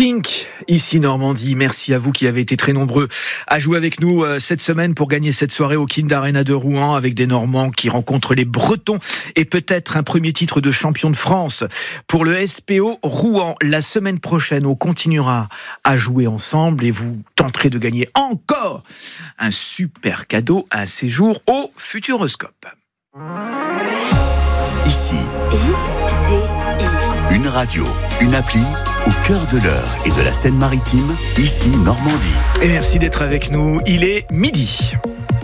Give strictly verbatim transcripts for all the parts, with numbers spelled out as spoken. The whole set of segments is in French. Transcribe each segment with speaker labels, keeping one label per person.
Speaker 1: Pink, ici Normandie. Merci à vous qui avez été très nombreux à jouer avec nous euh, cette semaine pour gagner cette soirée au Kind Arena de Rouen avec des Normands qui rencontrent les Bretons et peut-être un premier titre de champion de France pour le S P O Rouen. La semaine prochaine, on continuera à jouer ensemble et vous tenterez de gagner encore un super cadeau, un séjour au Futuroscope.
Speaker 2: Ici,
Speaker 3: I C I.
Speaker 2: Une radio, une appli au cœur de l'Eure et de la Seine-Maritime, ici Normandie.
Speaker 1: Et merci d'être avec nous, il est midi.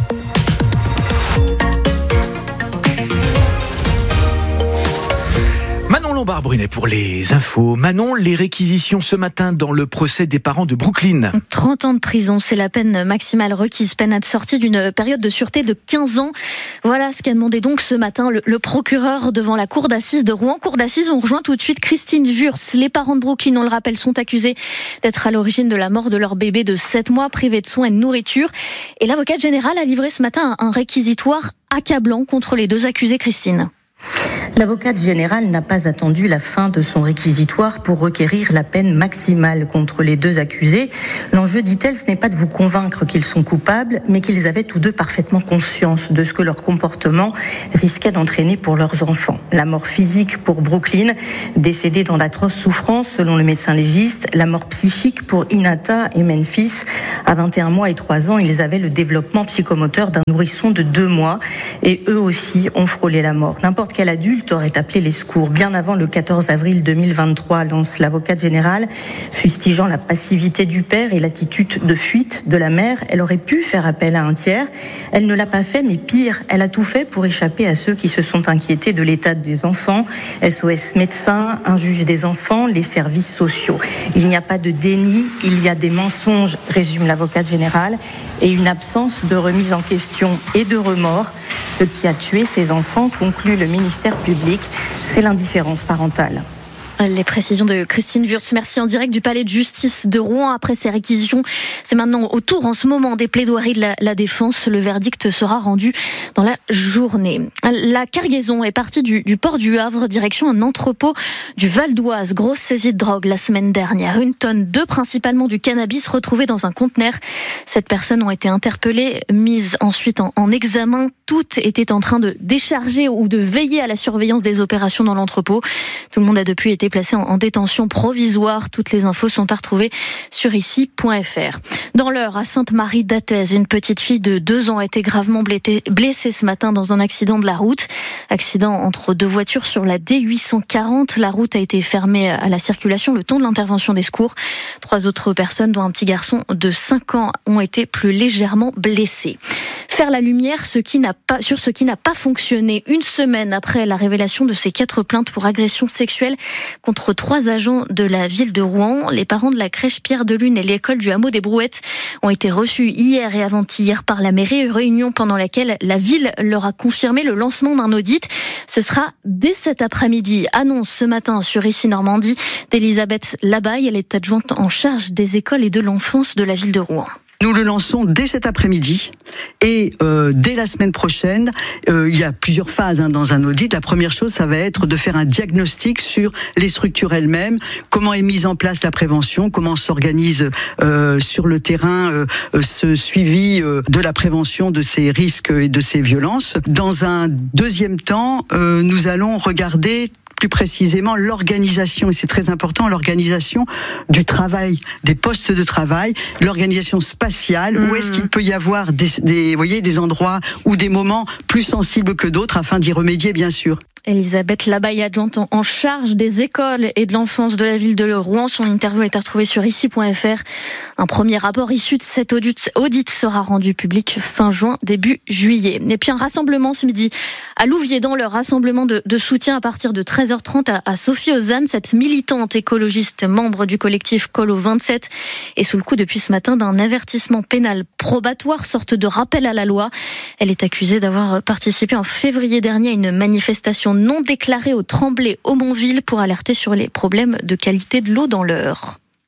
Speaker 1: Manon Lombard-Brunet pour les infos. Manon, les réquisitions ce matin dans le procès des parents de Brooklyn.
Speaker 4: trente ans de prison, c'est la peine maximale requise, peine à sortie d'une période de sûreté de quinze ans. Voilà ce qu'a demandé donc ce matin le, le procureur devant la cour d'assises de Rouen. Cour d'assises, on rejoint tout de suite Christine Wurtz. Les parents de Brooklyn, on le rappelle, sont accusés d'être à l'origine de la mort de leur bébé de sept mois, privé de soins et de nourriture. Et l'avocate générale a livré ce matin un réquisitoire accablant contre les deux accusés, Christine.
Speaker 5: L'avocate générale n'a pas attendu la fin de son réquisitoire pour requérir la peine maximale contre les deux accusés. L'enjeu, dit-elle, ce n'est pas de vous convaincre qu'ils sont coupables, mais qu'ils avaient tous deux parfaitement conscience de ce que leur comportement risquait d'entraîner pour leurs enfants. La mort physique pour Brooklyn, décédée dans d'atroces souffrances selon le médecin légiste. La mort psychique pour Inata et Memphis. À vingt et un mois et trois ans, ils avaient le développement psychomoteur d'un nourrisson de deux mois et eux aussi ont frôlé la mort. N'importe quel adulte aurait appelé les secours bien avant le quatorze avril deux mille vingt-trois, lance l'avocate générale, fustigeant la passivité du père et l'attitude de fuite de la mère. Elle aurait pu faire appel à un tiers. Elle ne l'a pas fait, mais pire, elle a tout fait pour échapper à ceux qui se sont inquiétés de l'état des enfants. S O S médecins, un juge des enfants, les services sociaux. Il n'y a pas de déni, il y a des mensonges, résume l'avocate générale, et une absence de remise en question et de remords. Ce qui a tué ces enfants, conclut le ministère public, c'est l'indifférence parentale.
Speaker 4: Les précisions de Christine Wurtz. Merci en direct du palais de justice de Rouen. Après ces réquisitions, c'est maintenant au tour en ce moment des plaidoiries de la, la défense. Le verdict sera rendu dans la journée. La cargaison est partie du, du port du Havre, direction un entrepôt du Val d'Oise. Grosse saisie de drogue la semaine dernière. Une tonne de principalement du cannabis retrouvé dans un conteneur. Sept personnes ont été interpellées, mises ensuite en, en examen. Toutes étaient en train de décharger ou de veiller à la surveillance des opérations dans l'entrepôt. Tout le monde a depuis été placé en détention provisoire. Toutes les infos sont à retrouver sur ici point f r. Dans l'Eure, à Sainte-Marie d'Athèse, une petite fille de deux ans a été gravement blessée ce matin dans un accident de la route. Accident entre deux voitures sur la D huit cent quarante. La route a été fermée à la circulation le temps de l'intervention des secours. Trois autres personnes, dont un petit garçon de cinq ans, ont été plus légèrement blessées. Faire la lumière ce qui n'a pas, sur ce qui n'a pas fonctionné. Une semaine après la révélation de ces quatre plaintes pour agression sexuelle contre trois agents de la ville de Rouen, les parents de la crèche Pierre de Lune et l'école du hameau des Brouettes ont été reçus hier et avant-hier par la mairie. Une réunion pendant laquelle la ville leur a confirmé le lancement d'un audit. Ce sera dès cet après-midi. Annonce ce matin sur ici Normandie d'Elisabeth Labaille. Elle est adjointe en charge des écoles et de l'enfance de la ville de Rouen.
Speaker 6: Nous le lançons dès cet après-midi et euh, dès la semaine prochaine. Euh, il y a plusieurs phases hein, dans un audit. La première chose, ça va être de faire un diagnostic sur les structures elles-mêmes, comment est mise en place la prévention, comment s'organise euh, sur le terrain euh, ce suivi euh, de la prévention de ces risques et de ces violences. Dans un deuxième temps, euh, nous allons regarder plus précisément l'organisation, et c'est très important, l'organisation du travail, des postes de travail, l'organisation spatiale, mmh. où est-ce qu'il peut y avoir des, des, vous voyez, des endroits ou des moments plus sensibles que d'autres afin d'y remédier, bien sûr.
Speaker 4: Elisabeth Labaille, adjointe en charge des écoles et de l'enfance de la ville de Rouen. Son interview est à retrouver sur ici point f r. Un premier rapport issu de cet audit, audit sera rendu public fin juin, début juillet. Et puis un rassemblement ce midi à Louviers, dans leur rassemblement de, de soutien à partir de treize heures trente à, à Sophie-Ozanne. Cette militante écologiste, membre du collectif Colo vingt-sept, est sous le coup depuis ce matin d'un avertissement pénal probatoire, sorte de rappel à la loi. Elle est accusée d'avoir participé en février dernier à une manifestation non déclarée au Tremblay-Aumonville pour alerter sur les problèmes de qualité de l'eau dans l'Eure.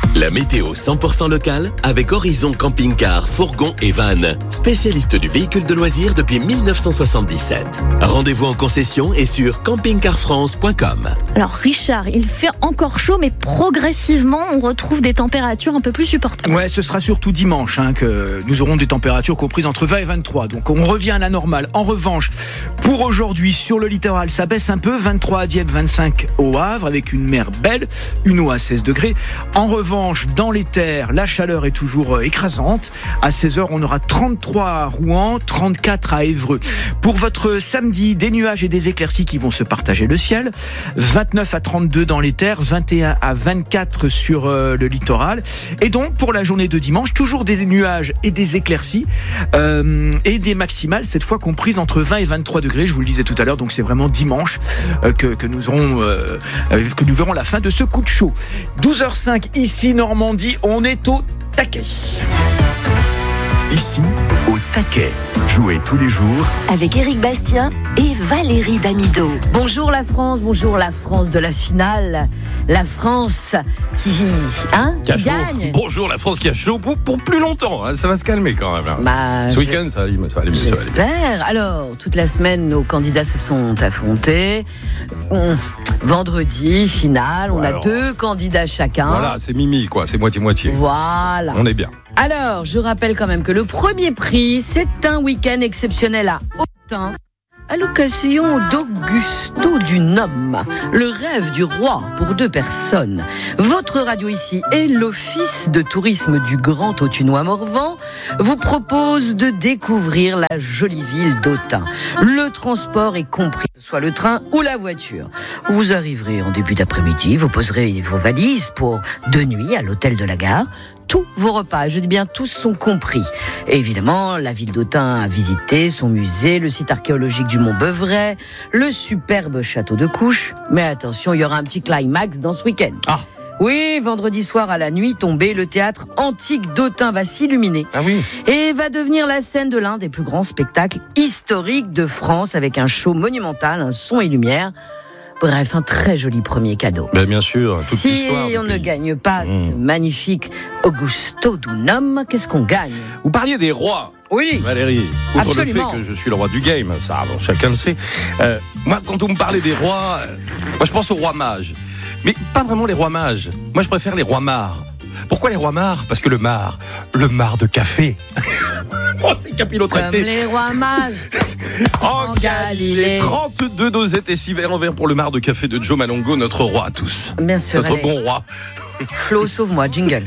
Speaker 7: La météo cent pour cent locale avec Horizon Camping Car, Fourgon et Van. Spécialiste du véhicule de loisirs depuis mille neuf cent soixante-dix-sept. Rendez-vous en concession et sur camping car france point com.
Speaker 4: Alors Richard, il fait encore chaud, mais progressivement, on retrouve des températures un peu plus supportables.
Speaker 1: Ouais, ce sera surtout dimanche hein, que nous aurons des températures comprises entre vingt et vingt-trois. Donc on revient à la normale. En revanche, pour aujourd'hui, sur le littoral, ça baisse un peu. vingt-trois à Dieppe, vingt-cinq au Havre, avec une mer belle, une eau à seize degrés. En revanche, dans les terres, la chaleur est toujours écrasante. À seize heures, on aura trente-trois à Rouen, trente-quatre à Évreux. Pour votre samedi, des nuages et des éclaircies qui vont se partager le ciel. vingt-neuf à trente-deux dans les terres, vingt et un à vingt-quatre sur euh, le littoral. Et donc, pour la journée de dimanche, toujours des nuages et des éclaircies euh, et des maximales, cette fois comprises entre vingt et vingt-trois degrés. Je vous le disais tout à l'heure, donc c'est vraiment dimanche euh, que, que nous aurons, euh, que nous verrons la fin de ce coup de chaud. douze heures cinq ici, Normandie, on est au taquet.
Speaker 2: Ici, au taquet. Jouez tous les jours
Speaker 3: avec Éric Bastien et Valérie Damido.
Speaker 8: Bonjour la France, bonjour la France de la finale. La France qui, hein, qui, qui gagne.
Speaker 9: Bonjour la France qui a chaud pour, pour plus longtemps. Hein, ça va se calmer quand même. Hein.
Speaker 8: Bah,
Speaker 9: Ce week-end, ça va aller mieux.
Speaker 8: J'espère. Alors, toute la semaine, nos candidats se sont affrontés. On, vendredi, finale, on ouais, a alors, deux candidats chacun.
Speaker 9: Voilà, c'est Mimi, quoi. C'est moitié-moitié.
Speaker 8: Voilà.
Speaker 9: On est bien.
Speaker 8: Alors, je rappelle quand même que le premier prix, c'est un week-end exceptionnel à Autun, à l'occasion d'Augusto du Nome, le rêve du roi pour deux personnes. Votre radio ici et l'Office de tourisme du Grand Autunois-Morvan vous propose de découvrir la jolie ville d'Autun. Le transport est compris, que ce soit le train ou la voiture. Vous arriverez en début d'après-midi, vous poserez vos valises pour deux nuits à l'hôtel de la gare. Tous vos repas, je dis bien tous, sont compris. Et évidemment, la ville d'Autun à visiter, son musée, le site archéologique du Mont Beuvray, le superbe château de Couches. Mais attention, il y aura un petit climax dans ce week-end.
Speaker 9: Ah.
Speaker 8: Oui, vendredi soir à la nuit tombée, le théâtre antique d'Autun va s'illuminer.
Speaker 9: Ah oui.
Speaker 8: Et va devenir la scène de l'un des plus grands spectacles historiques de France, avec un show monumental, un son et lumière. Bref, un très joli premier cadeau.
Speaker 9: Ben bien sûr, toute
Speaker 8: si
Speaker 9: l'histoire.
Speaker 8: Si on ne gagne pas mmh. ce magnifique Augusto du Nome, qu'est-ce qu'on gagne?
Speaker 9: Vous parliez des rois.
Speaker 8: Oui,
Speaker 9: Valérie, outre
Speaker 8: absolument.
Speaker 9: le fait que je suis le roi du game, ça, bon, chacun le sait. Euh, moi, quand on me parlait des rois, euh, moi je pense aux rois mages. Mais pas vraiment les rois mages. Moi, je préfère les rois mares. Pourquoi les rois mares? Parce que le mar, le mar de café. Oh, c'est capillotracté.
Speaker 8: Comme les rois mages.
Speaker 9: En
Speaker 8: en Galilée.
Speaker 9: trente-deux dosettes et six verres en verre pour le mar de café de Joe Malongo, notre roi à tous.
Speaker 8: Bien sûr.
Speaker 9: Notre bon roi.
Speaker 8: Flo, sauve-moi, jingle.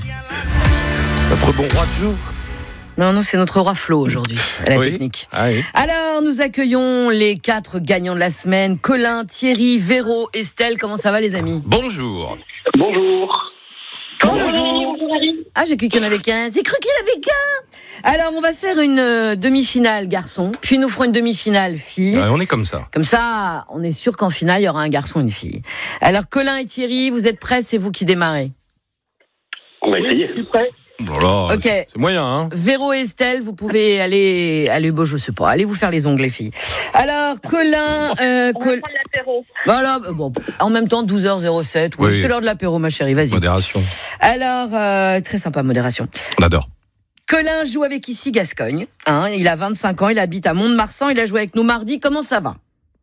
Speaker 9: Notre bon roi Joe.
Speaker 8: Non, non, c'est notre roi Flo aujourd'hui, à la
Speaker 9: oui.
Speaker 8: technique.
Speaker 9: Ah oui.
Speaker 8: Alors, nous accueillons les quatre gagnants de la semaine. Colin, Thierry, Véro, Estelle. Comment ça va, les amis?
Speaker 9: Bonjour.
Speaker 10: Bonjour.
Speaker 8: Bonjour. Ah, j'ai cru qu'il y en avait qu'un. J'ai cru qu'il y en avait qu'un. Alors, on va faire une euh, demi-finale garçon, puis nous ferons une demi-finale fille.
Speaker 9: Ouais, on est comme ça.
Speaker 8: Comme ça, on est sûr qu'en finale, il y aura un garçon et une fille. Alors, Colin et Thierry, vous êtes prêts? C'est vous qui démarrez.
Speaker 10: On va essayer. Je suis prêt.
Speaker 9: Voilà,
Speaker 8: ok.
Speaker 9: C'est moyen, hein.
Speaker 8: Véro et Estelle, vous pouvez aller, aller, bon, je sais pas, allez vous faire les ongles, les filles. Alors, Colin, euh,
Speaker 11: on
Speaker 8: Col...
Speaker 11: va prendre l'apéro.
Speaker 8: Voilà, bon, en même temps, douze heures zéro sept. Oui, oui. C'est l'heure de l'apéro, ma chérie, vas-y.
Speaker 9: Modération.
Speaker 8: Alors, euh, très sympa, modération.
Speaker 9: On adore.
Speaker 8: Colin joue avec ici Gascogne. Hein, il a vingt-cinq ans, il habite à Mont-de-Marsan, il a joué avec nous mardi. Comment ça va?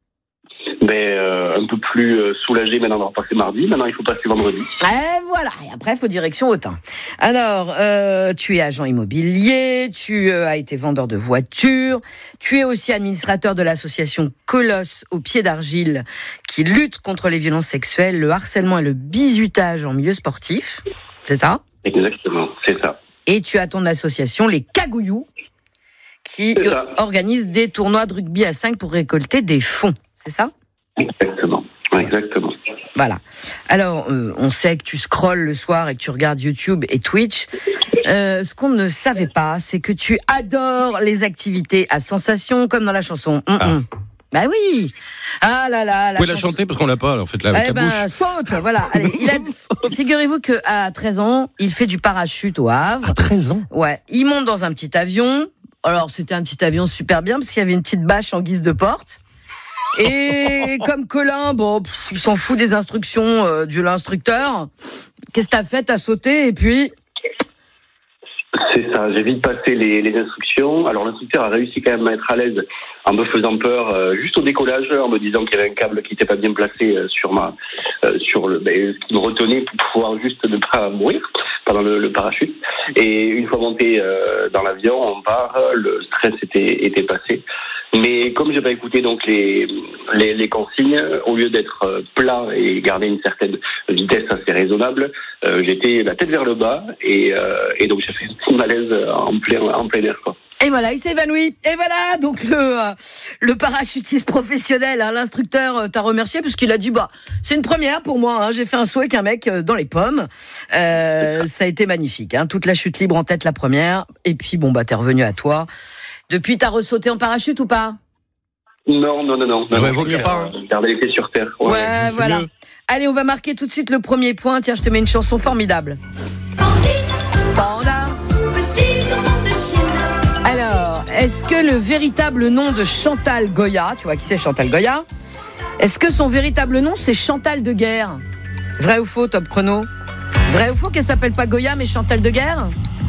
Speaker 10: Ben, euh, un peu plus euh, soulagé maintenant d'avoir passé mardi. Maintenant, il faut passer vendredi.
Speaker 8: Et voilà. Et après, il faut direction Autun. Alors, euh, tu es agent immobilier, tu euh, as été vendeur de voitures, tu es aussi administrateur de l'association Colosse au pied d'argile qui lutte contre les violences sexuelles, le harcèlement et le bizutage en milieu sportif. C'est ça?
Speaker 10: Exactement, c'est ça.
Speaker 8: Et tu as ton association Les Cagouillous qui euh, organise des tournois de rugby à cinq pour récolter des fonds. C'est ça?
Speaker 10: Exactement, exactement.
Speaker 8: Voilà. Alors, euh, on sait que tu scrolles le soir et que tu regardes YouTube et Twitch. Euh, ce qu'on ne savait pas, c'est que tu adores les activités à sensation, comme dans la chanson. Mm-mm. Ah. Bah oui. Ah là là.
Speaker 9: Vous pouvez chanson... la chanter parce qu'on l'a pas. En fait, là, avec
Speaker 8: eh
Speaker 9: la
Speaker 8: ben,
Speaker 9: bouche.
Speaker 8: Saute, voilà. Allez, il a... Figurez-vous que à treize ans, il fait du parachute au Havre.
Speaker 9: À treize ans.
Speaker 8: Ouais. Il monte dans un petit avion. Alors, c'était un petit avion super bien parce qu'il y avait une petite bâche en guise de porte. Et comme Colin, bon, pff, il s'en fout des instructions euh, de l'instructeur. qu'est-ce que t'as fait? T'as sauté et puis...
Speaker 10: C'est ça, j'ai vite passé les, les instructions. Alors l'instructeur a réussi quand même à être à l'aise en me faisant peur euh, juste au décollage, en me disant qu'il y avait un câble qui n'était pas bien placé euh, sur ma, euh, sur le, ben, ce qui me retenait pour pouvoir juste ne pas mourir pendant le, le parachute. Et une fois monté euh, dans l'avion, on part, le stress était, était passé. Mais comme j'ai pas écouté donc les, les, les consignes, au lieu d'être plat et garder une certaine vitesse assez raisonnable, euh, j'étais la tête vers le bas et, euh, et donc j'ai fait un petit malaise en plein, en plein air, quoi.
Speaker 8: Et voilà, il s'est évanoui. Et voilà, donc le, euh, le parachutiste professionnel, hein, l'instructeur euh, t'a remercié parce qu'il a dit, bah, c'est une première pour moi, hein, j'ai fait un saut avec un mec euh, dans les pommes. Euh, ça a été magnifique, hein, toute la chute libre en tête la première. Et puis, bon, bah, t'es revenu à toi. Depuis, t'as ressauté en parachute ou pas?
Speaker 10: Non, non, non, non. non
Speaker 9: ouais, vaut mieux pas.
Speaker 10: Euh, garder les pieds sur terre.
Speaker 8: Ouais, ouais voilà. Mieux. Allez, on va marquer tout de suite le premier point. Tiens, je te mets une chanson formidable. Panda. Alors, est-ce que le véritable nom de Chantal Goya, tu vois qui c'est Chantal Goya? Est-ce que son véritable nom c'est Chantal de Guerre? Vrai ou faux, top chrono? Vrai ou faux qu'elle s'appelle pas Goya mais Chantal de Guerre?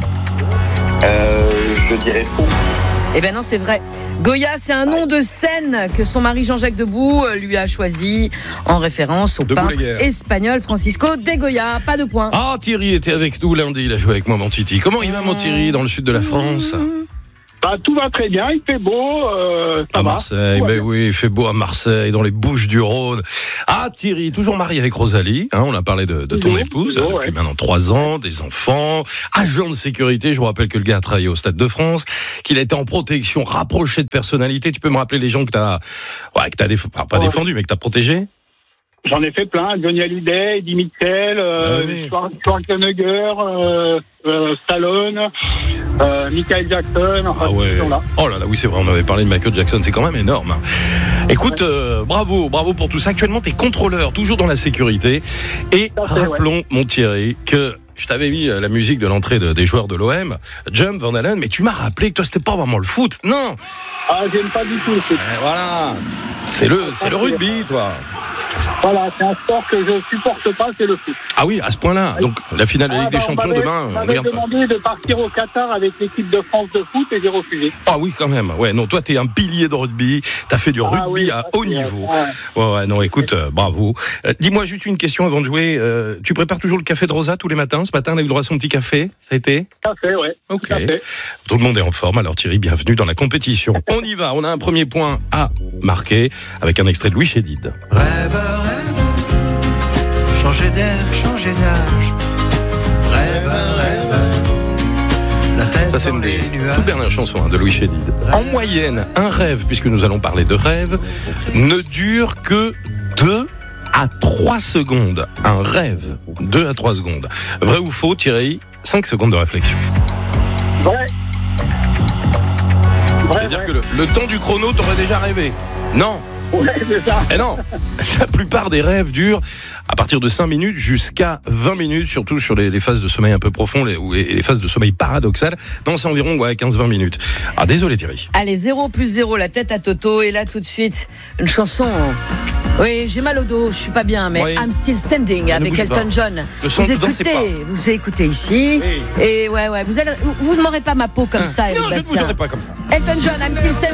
Speaker 10: Euh, je dirais faux.
Speaker 8: Eh ben non, c'est vrai. Goya, c'est un nom de scène que son mari Jean-Jacques Debout lui a choisi en référence au
Speaker 9: Debout
Speaker 8: peintre espagnol Francisco de Goya. Pas de point.
Speaker 9: Ah, Thierry était avec nous lundi, il a joué avec moi, mon Titi. Comment il va, mon Thierry, dans le sud de la France?
Speaker 11: Bah, tout va très bien, il fait beau. Euh, ça
Speaker 9: à
Speaker 11: va.
Speaker 9: Marseille, mais oui, il fait beau à Marseille, dans les Bouches-du-Rhône. Ah, Thierry, toujours marié avec Rosalie, hein, on a parlé de, de ton
Speaker 11: toujours,
Speaker 9: épouse,
Speaker 11: toujours,
Speaker 9: depuis
Speaker 11: ouais.
Speaker 9: maintenant trois ans, des enfants, agent de sécurité. Je vous rappelle que le gars a travaillé au Stade de France, qu'il a été en protection rapprochée de personnalités. Tu peux me rappeler les gens que t'as, ouais, que t'as déf... pas, pas
Speaker 11: ouais.
Speaker 9: défendu, mais que t'as protégé?
Speaker 11: J'en ai fait plein, Johnny Hallyday, Eddie Mitchell, euh,
Speaker 9: ah oui.
Speaker 11: Schwarzenegger, euh, euh, Stallone, euh, Michael Jackson, enfin,
Speaker 9: ah ouais.
Speaker 11: là.
Speaker 9: Oh là là, oui c'est vrai, on avait parlé de Michael Jackson, c'est quand même énorme. Hein. Écoute, euh, bravo, bravo pour tout ça. Actuellement, t'es contrôleur, toujours dans la sécurité. Et
Speaker 11: Ça fait,
Speaker 9: rappelons,
Speaker 11: ouais.
Speaker 9: mon Thierry, que je t'avais mis la musique de l'entrée de, des joueurs de l'O M, Jump, Van Halen, mais tu m'as rappelé que toi, c'était pas vraiment le foot, non.
Speaker 11: Ah, j'aime pas du tout le foot.
Speaker 9: Et voilà, c'est le, c'est le rugby, toi.
Speaker 11: Voilà, c'est un sport que je supporte pas, c'est le foot.
Speaker 9: Ah oui, à ce point-là. Donc la finale de la
Speaker 11: Ah,
Speaker 9: Ligue
Speaker 11: bah,
Speaker 9: des Champions
Speaker 11: m'avait,
Speaker 9: demain,
Speaker 11: on
Speaker 9: on
Speaker 11: m'avait
Speaker 9: regarde pas.
Speaker 11: demandé de partir au Qatar avec l'équipe de France de foot et j'ai refusé.
Speaker 9: Ah oui, quand même. Ouais, non, toi, t'es un pilier de rugby. T'as fait du
Speaker 11: Ah
Speaker 9: rugby
Speaker 11: oui,
Speaker 9: à
Speaker 11: ça,
Speaker 9: haut
Speaker 11: c'est,
Speaker 9: niveau.
Speaker 11: ouais.
Speaker 9: Ouais, ouais, non, écoute, euh, bravo. Euh, dis-moi juste une question avant de jouer. Euh, tu prépares toujours le café de Rosa tous les matins? Ce matin, on a eu le droit à son petit café. Ça a été?
Speaker 11: Tout à fait, ouais.
Speaker 9: Ok.
Speaker 11: Tout à fait.
Speaker 9: Tout le monde est en forme. Alors Thierry, bienvenue dans la compétition. On y va. On a un premier point à marquer avec un extrait de Louis Chédid.
Speaker 12: Rêve, rêve, changer d'air, changer d'âge. Rêve, rêve, la tête
Speaker 9: Ça, c'est
Speaker 12: dans
Speaker 9: une des
Speaker 12: les nuages.
Speaker 9: toutes dernières chansons hein, de Louis Chédid. En moyenne, un rêve, puisque nous allons parler de rêve, ne dure que deux à trois secondes. Un rêve, deux à trois secondes. Vrai ou faux, Thierry? cinq secondes de réflexion.
Speaker 11: Vrai. Vrai,
Speaker 9: C'est-à-dire
Speaker 11: vrai.
Speaker 9: que le, le temps du chrono, t'aurais déjà rêvé. Non.
Speaker 11: Ouais, c'est ça.
Speaker 9: Eh non, la plupart des rêves durent à partir de cinq minutes jusqu'à vingt minutes, surtout sur les, les phases de sommeil un peu profond les, ou les, les phases de sommeil paradoxal. Non, c'est environ ouais, quinze à vingt minutes. Ah, désolé Thierry.
Speaker 8: Allez, zéro plus zéro, la tête à Toto. Et là, tout de suite, une chanson. Oui, j'ai mal au dos, je suis pas bien, mais
Speaker 9: Oui.
Speaker 8: I'm Still Standing
Speaker 9: Ne
Speaker 8: avec
Speaker 9: bouge
Speaker 8: Elton
Speaker 9: pas.
Speaker 8: John.
Speaker 9: Le son,
Speaker 8: Vous
Speaker 9: ne dansez
Speaker 8: écoutez, vous écoutez ici.
Speaker 9: Oui.
Speaker 8: Et ouais, ouais, vous, allez, vous ne m'aurez pas ma peau comme ça, Eric
Speaker 9: Non, je ne
Speaker 8: Bastien.
Speaker 9: vous aurais pas comme ça.
Speaker 8: Elton John, I'm Still Standing.